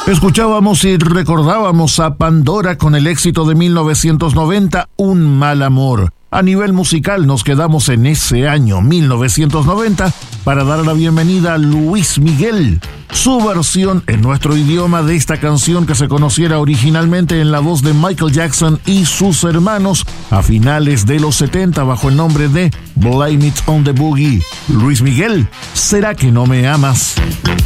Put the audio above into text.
Escuchábamos y recordábamos a Pandora con el éxito de 1990, Un mal amor. A nivel musical nos quedamos en ese año 1990 para dar la bienvenida a Luis Miguel. Su versión en nuestro idioma de esta canción que se conociera originalmente en la voz de Michael Jackson y sus hermanos a finales de los 70 bajo el nombre de Blame It on the Boogie. Luis Miguel, ¿será que no me amas?